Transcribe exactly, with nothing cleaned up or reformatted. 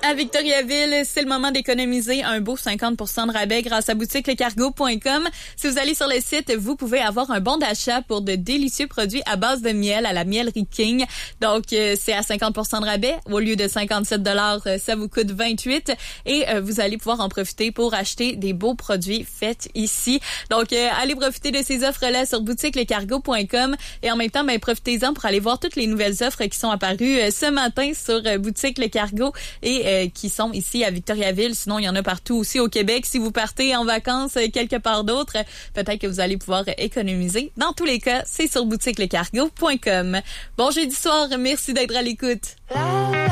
À Victoriaville, c'est le moment d'économiser un beau cinquante pour cent de rabais grâce à boutique le cargo point com. Si vous allez sur le site, vous pouvez avoir un bon d'achat pour de délicieux produits à base de miel à la Mielerie King. Donc, euh, c'est à cinquante pour cent de rabais. Au lieu de cinquante-sept dollars, ça vous coûte vingt-huit et euh, vous allez pouvoir en profiter pour acheter des beaux produits faits ici. Donc, euh, allez profiter de ces offres-là sur boutique le cargo point com et en même temps, ben, profitez-en pour aller voir toutes les nouvelles offres qui sont apparues euh, ce matin sur euh, boutique Le Cargo et euh, qui sont ici à Victoriaville. Sinon, il y en a partout aussi au Québec. Si vous partez en vacances quelque part d'autre, peut-être que vous allez pouvoir économiser. Dans tous les cas, c'est sur boutique le cargo point com. Bon jeudi soir, merci d'être à l'écoute.